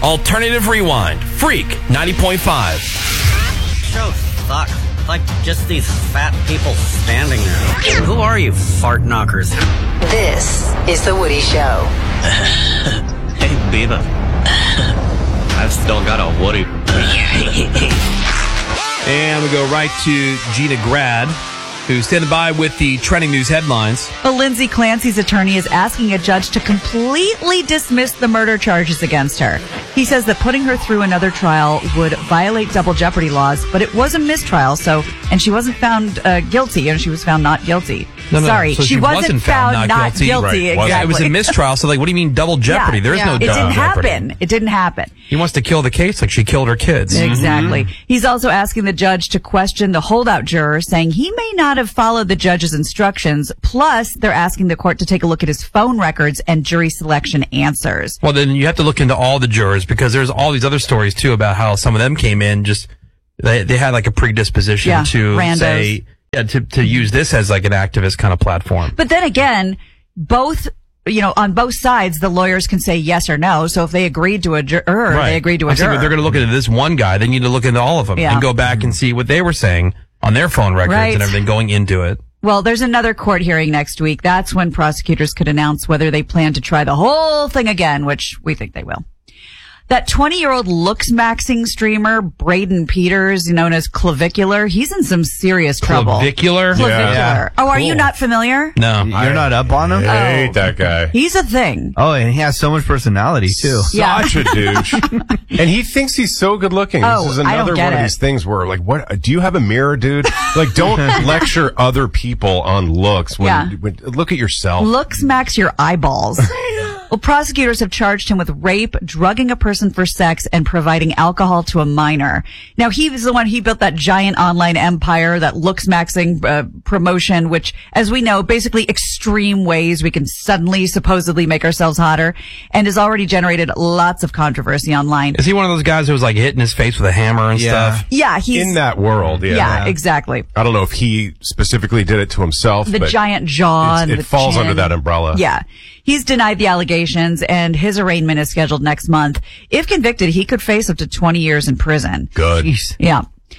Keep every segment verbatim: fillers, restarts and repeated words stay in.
Alternative Rewind. Freak ninety point five. Show sucks. Like just these fat people standing there. Who are you, fart knockers? This is The Woody Show. Hey, Beaver. I've still got a Woody. And we go right to Gina Grad, who's standing by with the trending news headlines. Well, Lindsay Clancy's attorney is asking a judge to completely dismiss the murder charges against her. He says that putting her through another trial would violate double jeopardy laws, but it was a mistrial, so, and she wasn't found uh, guilty, and she was found not guilty. No, no, Sorry, so she, she wasn't, wasn't found, found not, not guilty. guilty. Right. Exactly. It was a mistrial, so like, what do you mean double jeopardy? Yeah, there is yeah. no It double didn't jeopardy. happen. It didn't happen. He wants to kill the case like she killed her kids. Exactly. Mm-hmm. He's also asking the judge to question the holdout juror, saying he may not have followed the judge's instructions. Plus, they're asking the court to take a look at his phone records and jury selection answers. Well, then you have to look into all the jurors because there's all these other stories too about how some of them came in just they they had like a predisposition Yeah, to randos. say yeah, to to use this as like an activist kind of platform. But then again, both, you know, on both sides, the lawyers can say yes or no. So if they agreed to a juror, Right. they agreed to a I'm saying, juror. but they're going to look into this one guy. They need to look into all of them Yeah. and go back and see what they were saying on their phone records Right. and everything going into it. Well, there's another court hearing next week. That's when prosecutors could announce whether they plan to try the whole thing again, which we think they will. That twenty-year-old looks-maxing streamer, Braden Peters, known as Clavicular, he's in some serious trouble. Clavicular? Clavicular. Yeah. Oh, are Cool. you not familiar? No. You're not up on him? I hate Oh. that guy. He's a thing. Oh, and he has so much personality, too. Yeah. Such a douche. And he thinks he's so good looking. Oh, this is I don't another get one of it. these things where, like, what? Do you have a mirror, dude? Like, don't lecture other people on looks. When, Yeah. when look at yourself. Looks max your eyeballs. Well, prosecutors have charged him with rape, drugging a person for sex, and providing alcohol to a minor. Now, he was the one, he built that giant online empire, that looks maxing uh, promotion, which, as we know, basically extreme ways we can suddenly supposedly make ourselves hotter, and has already generated lots of controversy online. Is he one of those guys who was like hitting his face with a hammer and Yeah. stuff? Yeah, he's... In that world, yeah. yeah, exactly. I don't know if he specifically did it to himself. The but giant jaw it's- and it the falls chin. under that umbrella. Yeah. He's denied the allegations, and his arraignment is scheduled next month. If convicted, he could face up to twenty years in prison. Good. Yeah.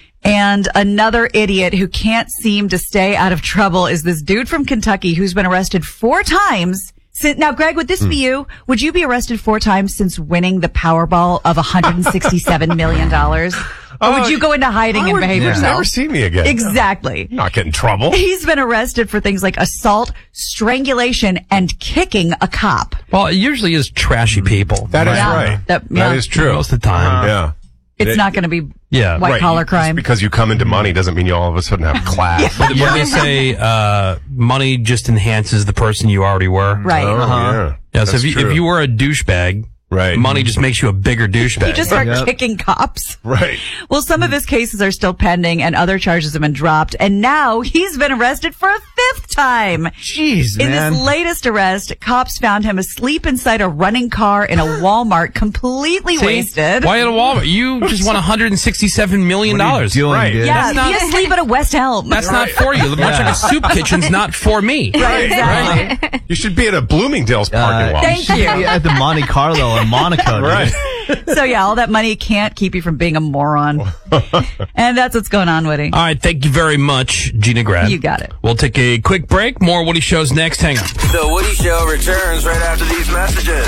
And another idiot who can't seem to stay out of trouble is this dude from Kentucky who's been arrested four times. Since, now, Greg, would this Hmm. be you? Would you be arrested four times since winning the Powerball of one hundred sixty-seven million dollars? Or would Oh, you go into hiding I and would behave never yourself? see me again. Exactly. Not get in trouble. He's been arrested for things like assault, strangulation, and kicking a cop. Well, it usually is trashy people. That is Yeah. right. That- That yeah. is true. Most of the time. Yeah. It's It- not going to be Yeah. white Right, collar you- crime. Just because you come into money doesn't mean you all of a sudden have class. But when they say uh, money just enhances the person you already were. Right. Oh, Uh-huh. yeah. Yeah, so That's if you, true. if you were a douchebag, Right. money just makes you a bigger douchebag. You just start Yep. kicking cops. Right. Well, some of his cases are still pending and other charges have been dropped. And now he's been arrested for a fifth time. Jeez, In man. this latest arrest, cops found him asleep inside a running car in a Walmart, completely See? wasted. Why at a Walmart? You just won one hundred sixty-seven million What are you dollars. doing, Right. dude? Yeah, That's not- be asleep at a West Elm. That's not for you. The Much Like a Soup Kitchen's not for me. right, exactly. You should be at a Bloomingdale's parking Uh, lot. Thank you. Yeah, at the Monte Carlo in Monaco. dude. Right. So yeah, all that money can't keep you from being a moron. And that's what's going on, Woody. All right, thank you very much, Gina Grad. You got it. We'll take a quick break. More Woody Shows next. Hang on. The Woody Show returns right after these messages.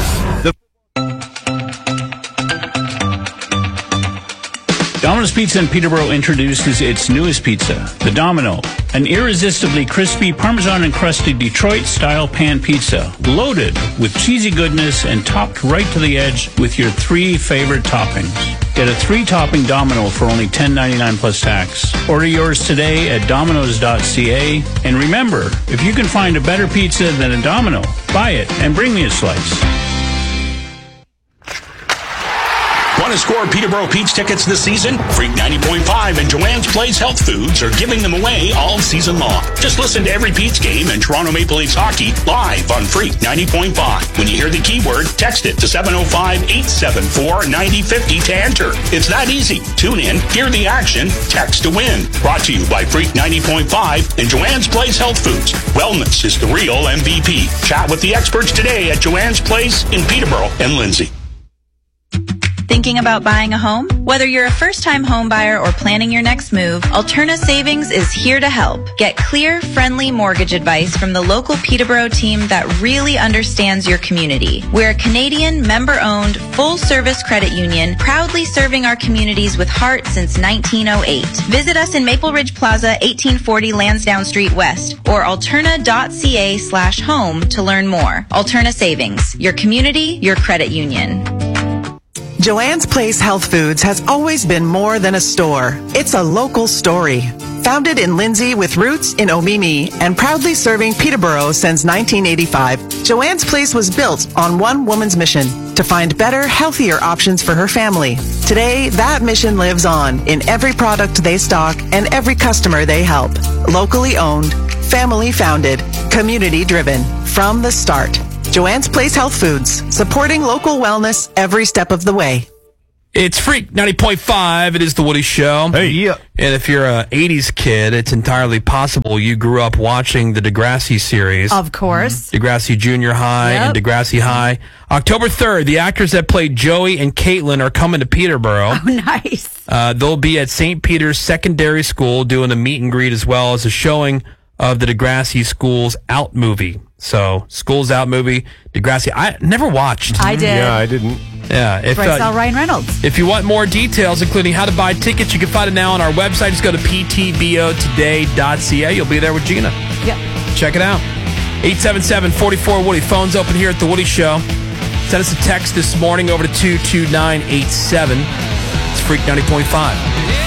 Domino's Pizza in Peterborough introduces its newest pizza, the Domino, an irresistibly crispy Parmesan-encrusted Detroit-style pan pizza, loaded with cheesy goodness and topped right to the edge with your three favorite toppings. Get a three-topping Domino for only ten ninety-nine plus tax. Order yours today at dominoes dot c a. And remember, if you can find a better pizza than a Domino, buy it and bring me a slice. Want to score Peterborough Peach tickets this season? Freak ninety point five and Joanne's Place Health Foods are giving them away all season long. Just listen to every Peach game and Toronto Maple Leafs hockey live on Freak ninety point five. When you hear the keyword, text it to seven oh five, eight seven four, nine oh five oh to enter. It's that easy. Tune in, hear the action, text to win. Brought to you by Freak ninety point five and Joanne's Place Health Foods. Wellness is the real M V P. Chat with the experts today at Joanne's Place in Peterborough and Lindsay. Thinking about buying a home? Whether you're a first-time home buyer or planning your next move, Alterna Savings is here to help. Get clear, friendly mortgage advice from the local Peterborough team that really understands your community. We're a Canadian, member-owned, full-service credit union, proudly serving our communities with heart since nineteen oh eight. Visit us in Maple Ridge Plaza, eighteen forty Lansdowne Street West, or alterna.ca slash home to learn more. Alterna Savings, your community, your credit union. Joanne's Place Health Foods has always been more than a store. It's a local story. Founded in Lindsay with roots in Omimi and proudly serving Peterborough since nineteen eighty-five, Joanne's Place was built on one woman's mission to find better, healthier options for her family. Today, that mission lives on in every product they stock and every customer they help. Locally owned, family founded, community driven from the start. Joanne's Place Health Foods, supporting local wellness every step of the way. It's Freak ninety point five. It is The Woody Show. Hey. Yeah. And if you're a eighties kid, it's entirely possible you grew up watching the Degrassi series. Of course. Degrassi Junior High Yep. and Degrassi High. October third, the actors that played Joey and Caitlin are coming to Peterborough. Oh, nice. Uh, they'll be at Saint Peter's Secondary School doing a meet and greet as well as a showing of the Degrassi School's Out movie. So, School's Out movie, Degrassi. I never watched. I did. Yeah, I didn't. Yeah. If, Where I uh, saw Ryan Reynolds. if you want more details, including how to buy tickets, you can find it now on our website. Just go to p t b o today dot c a. You'll be there with Gina. Yep. Check it out. eight seven seven, four four, Woody. Phone's open here at The Woody Show. Send us a text this morning over to two two nine eight seven. It's Freak ninety point five.